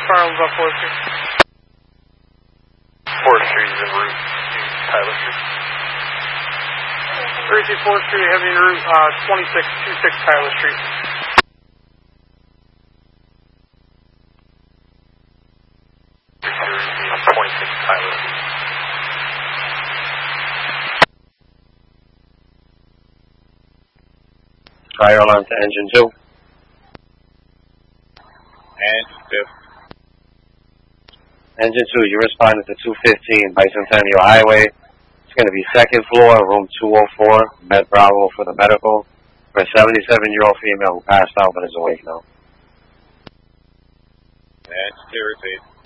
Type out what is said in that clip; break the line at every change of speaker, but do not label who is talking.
Farland's on 4th Street.
4th Street is en route to Tyler Street.
4th Street, heavy route 2626 Tyler Street.
Series 26 Tyler Street.
Fire alarm to engine 2.
Engine 2.
Engine 2, you responded to 215 Bicentennial Highway. It's going to be 2nd floor, room 204, Med Bravo for the medical, for a 77-year-old female who passed out but is awake now.
Engine 2, repeat.